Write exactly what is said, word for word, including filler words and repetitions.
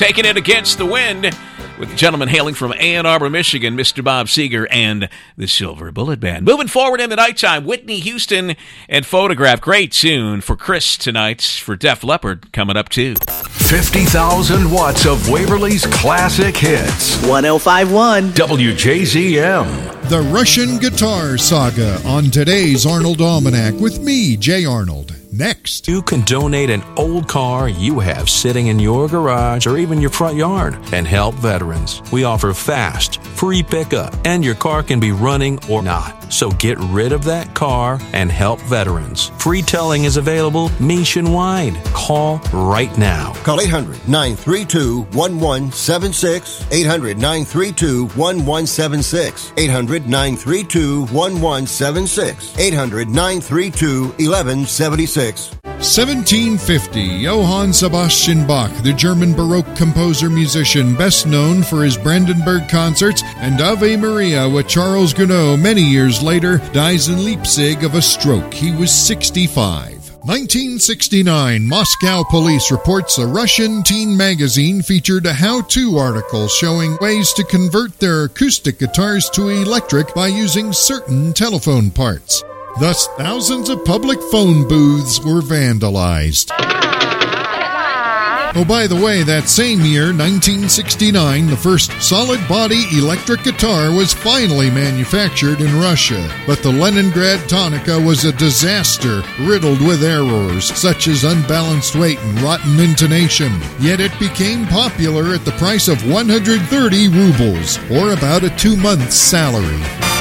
taking it against the wind with the gentleman hailing from Ann Arbor, Michigan, Mister Bob Seger and the Silver Bullet Band. Moving forward in the nighttime, Whitney Houston and Photograph. Great tune for Chris tonight for Def Leppard coming up too. fifty thousand watts of Waverly's classic hits. one oh five point one W J Z M. The Russian Guitar Saga on today's Arnold Almanac with me, Jay Arnold. Next. You can donate an old car you have sitting in your garage or even your front yard and help veterans. We offer fast, free pickup, and your car can be running or not. So get rid of that car and help veterans. Free towing is available nationwide. Call right now. Call eight hundred, nine three two, one one seven six. eight hundred, nine three two, one one seven six. eight hundred, nine three two, one one seven six. eight hundred, nine three two, one one seven six. seventeen fifty, Johann Sebastian Bach, the German Baroque composer-musician, best known for his Brandenburg concerts and Ave Maria with Charles Gounod, many years later, dies in Leipzig of a stroke. He was sixty-five. nineteen sixty-nine, Moscow police reports a Russian teen magazine featured a how-to article showing ways to convert their acoustic guitars to electric by using certain telephone parts. Thus, thousands of public phone booths were vandalized. Oh, by the way, that same year, nineteen sixty-nine, the first solid-body electric guitar was finally manufactured in Russia. But the Leningrad Tonica was a disaster, riddled with errors, such as unbalanced weight and rotten intonation. Yet it became popular at the price of one hundred thirty rubles, or about a two-month salary.